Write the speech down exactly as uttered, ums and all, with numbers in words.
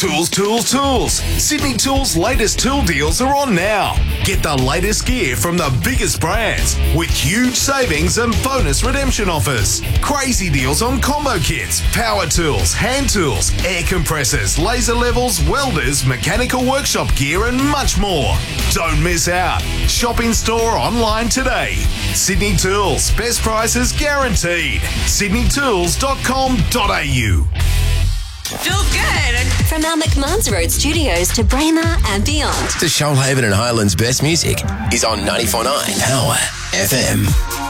Tools, tools, tools. Sydney Tools' latest tool deals are on now. Get the latest gear from the biggest brands with huge savings and bonus redemption offers. Crazy deals on combo kits, power tools, hand tools, air compressors, laser levels, welders, mechanical workshop gear and much more. Don't miss out. Shop in store or online today. Sydney Tools. Best prices guaranteed. sydney tools dot com dot a u. Feel good. From our McMahon's Road studios to Braemar and beyond. The Shoalhaven and Highlands best music is on ninety-four point nine Power F M.